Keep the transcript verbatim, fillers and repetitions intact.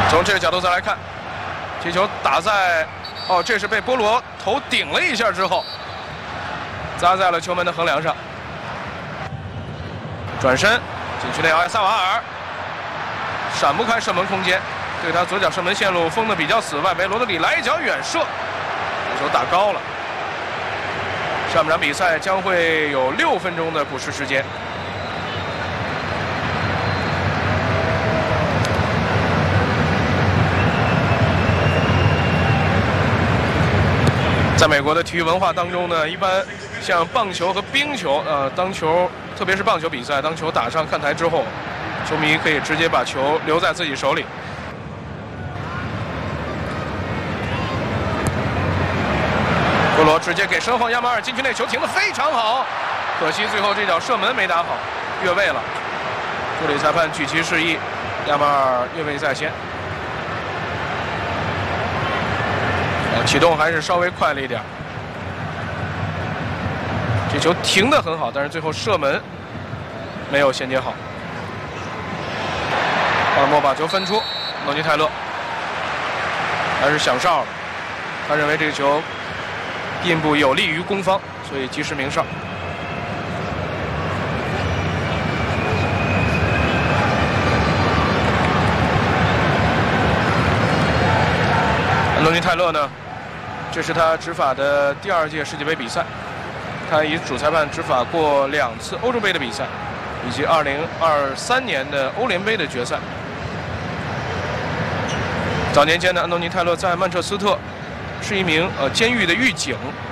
从这个角度再来看，这球打在，哦，这是被波罗头顶了一下之后，砸在了球门的横梁上。转身，禁区内奥亚萨瓦尔闪不开射门空间，对他左脚射门线路封得比较死，外围罗德里来一脚远射，这球打高了。上半场比赛将会有六分钟的补时时间。在美国的体育文化当中呢，一般像棒球和冰球，呃，当球特别是棒球比赛，当球打上看台之后，球迷可以直接把球留在自己手里。波罗直接给身后亚马尔禁区内球停得非常好，可惜最后这脚射门没打好，越位了。助理裁判举旗示意，亚马尔越位在先。启动还是稍微快了一点，这球停得很好，但是最后射门没有衔接好。巴尔默把球分出，诺尼泰勒还是响哨了，他认为这个球并不有利于攻方，所以及时鸣哨。诺尼泰勒呢？这是他执法的第二届世界杯比赛，他以主裁判执法过两次欧洲杯的比赛，以及二零二三年的欧联杯的决赛。早年间呢，安东尼泰勒在曼彻斯特是一名呃监狱的狱警，